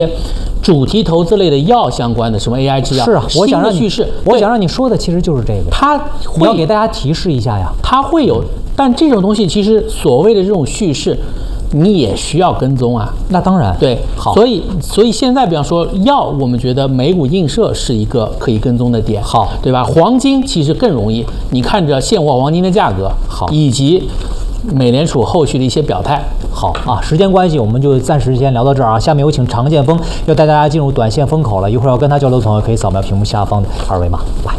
主题投资类的药相关的，什么 AI 制药， 是啊，我想让你说的其实就是这个。你要给大家提示一下呀， 它会有，但这种东西其实所谓的这种叙事，你也需要跟踪啊。 那当然， 对， 好， 所以现在比方说药，我们觉得美股映射是一个可以跟踪的点， 好， 对吧？黄金其实更容易，你看着现货黄金的价格， 好， 以及美联储后续的一些表态。 好啊，时间关系，我们就暂时先聊到这儿啊。下面有请常建锋要带大家进入短线风口了，一会儿要跟他交流的朋友可以扫描屏幕下方的二维码来。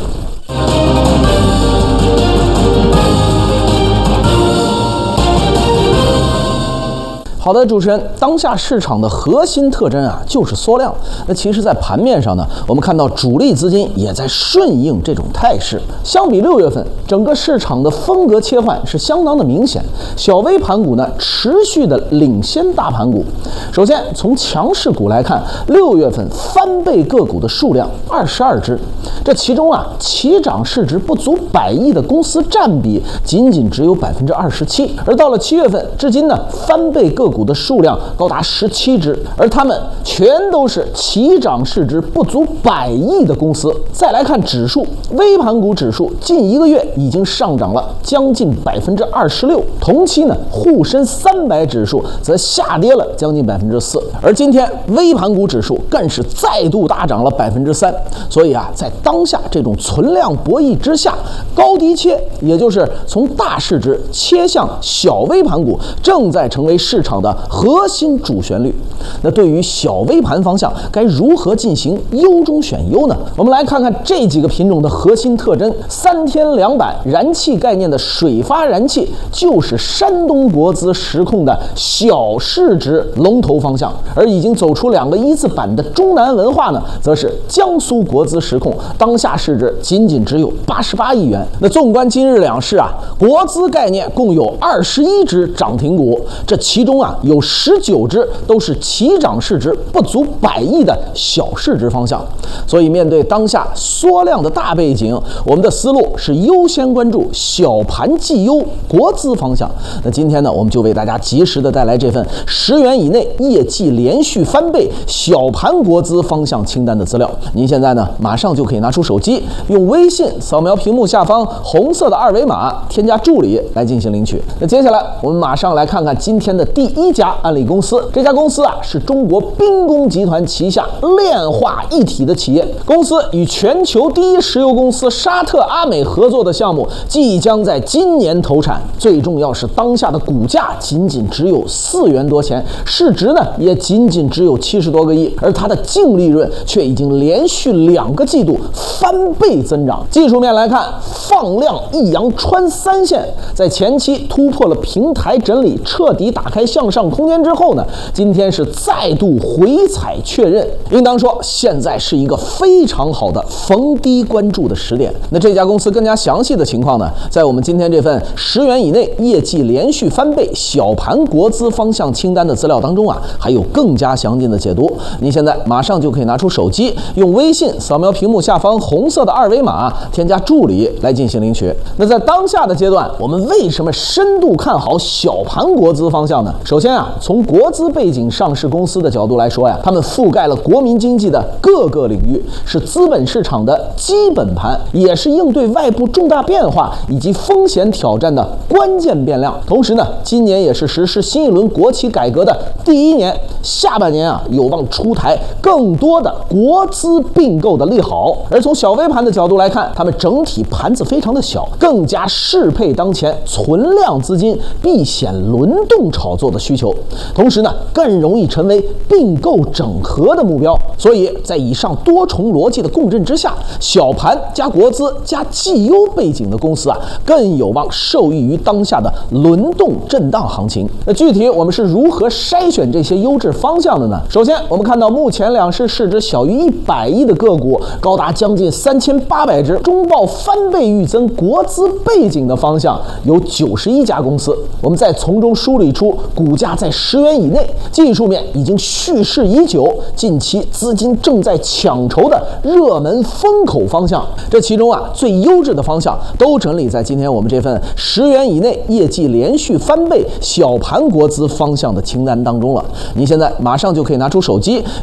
好的，主持人，当下市场的核心特征啊，就是缩量。那其实，在盘面上呢，我们看到主力资金也在顺应这种态势。相比6月份，整个市场的风格切换是相当的明显。小微盘股呢，持续的领先大盘股。首先，从强势股来看，6月份翻倍个股的数量22只，这其中啊，起涨市值不足100亿的公司占比仅只有27%。而到了7月份，至今呢，翻倍个股的数量高达17只，而它们全都是起涨市值不足100亿的公司。再来看指数，微盘股指数近1个月已经上涨了将近26%，同期呢，沪深300指数则下跌了将近4%，而今天微盘股指数更是再度大涨了3%。所以啊，在当下这种存量博弈之下，高低切，也就是从大市值切向小微盘股，正在成为市场的核心主旋律。那对于小微盘方向该如何进行优中选优呢？我们来看看这几个品种的核心特征。3天2板燃气概念的水发燃气就是山东国资实控的小市值龙头方向，而已经走出2个一字板的中南文化呢，则是江苏国资实控，当下市值仅只有88亿元。那纵观今日两市啊，国资概念共有21只涨停股，这其中啊有19只都是起涨市值不足100亿的小市值方向。所以面对当下缩量的大背景，我们的思路是优先关注小盘绩优国资方向。那今天呢，我们就为大家及时的带来这份10元以内业绩连续翻倍小盘国资方向清单的资料。您现在呢，马上就可以拿出手机，用微信扫描屏幕下方红色的二维码，添加助理来进行领取。那接下来我们马上来看看今天的第一家案例公司。这家公司啊，是中国兵工集团旗下炼化一体的企业。公司与全球第一石油公司沙特阿美合作的项目即将在今年投产。最重要是当下的股价仅只有4元多钱，市值呢也仅只有70多个亿，而它的净利润却已经连续2个季度翻倍增长。技术面来看，放量一阳穿3线，在前期突破了平台整理，彻底打开向上空间之后呢，今天是再度回踩确认，应当说现在是一个非常好的逢低关注的时点。那这家公司更加详细的情况呢，在我们今天这份10元以内业绩连续翻倍小盘国资方向清单的资料当中啊，还有更加详尽的解读。您现在马上就可以拿出手机，用微信扫描屏幕下方红色的二维码，添加助理来进行领取。那在当下的阶段，我们为什么深度看好小盘国资方向呢？首先啊，从国资背景上市公司的角度来说呀，他们覆盖了国民经济的各个领域，是资本市场的基本盘，也是应对外部重大变化以及风险挑战的关键变量。同时呢，今年也是实施新一轮国企改革的第一年，下半年啊有望出台更多的国资并购的利好。而从小微盘的角度来看，他们整体盘子非常的小，更加适配当前存量资金避险轮动炒作的需求，同时呢，更容易成为并购整合的目标。所以在以上多重逻辑的共振之下，小盘加国资加绩优背景的公司啊，更有望受益于当下的轮动震荡行情。那具体我们是如何筛选这些优质方向的呢？首先，我们看到目前两市市值小于100亿的个股高达将近3800只，中报翻倍预增国资背景的方向有91家公司。我们再从中梳理出股价在10元以内，技术面已经蓄势已久，近期资金正在抢筹的热门风口方向。这其中啊，最优质的方向都整理在今天我们这份10元以内业绩连续翻倍小盘国资方向的清单当中了。您现在马上就可以拿出手机，